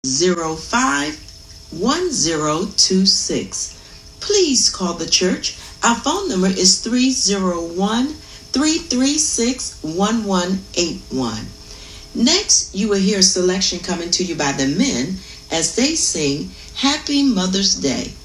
888-605-1026. Please call the church. Our phone number is 301-336-1181. Next, you will hear a selection coming to you by the men as they sing Happy Mother's Day.